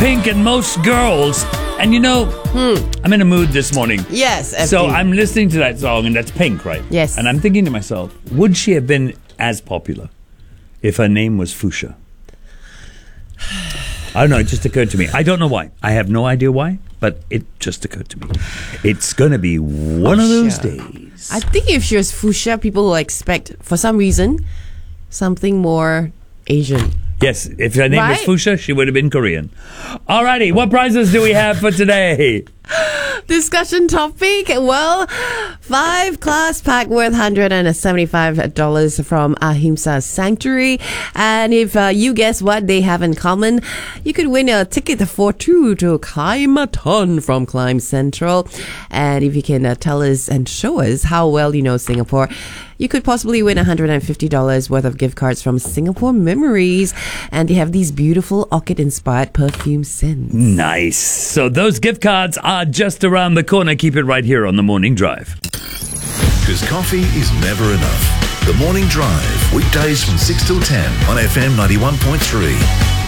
Pink and Most Girls. And you know, I'm in a mood this morning. Yes, FD. So I'm listening to that song, and that's Pink, right? Yes. And I'm thinking to myself, would she have been as popular if her name was Fuchsia? I don't know, it just occurred to me. I don't know why. I have no idea why, but it just occurred to me. It's going to be one of those days. I think if she was Fuchsia, people will expect, for some reason, something more Asian. Yes, if her name was Right? Fuchsia, she would have been Korean. Alrighty, what prizes do we have for today? Discussion topic. Well, 5 class pack worth $175 from Ahimsa Sanctuary. And if you guess what they have in common, you could win a ticket for two to Climb-a-thon from Climb Central. And if you can tell us and show us how well you know Singapore, you could possibly win $150 worth of gift cards from Singapore Memories. And they have these beautiful orchid-inspired perfume scents. Nice. So those gift cards are just around the corner. Keep it right here on The Morning Drive. Because coffee is never enough. The Morning Drive, weekdays from 6 till 10 on FM 91.3.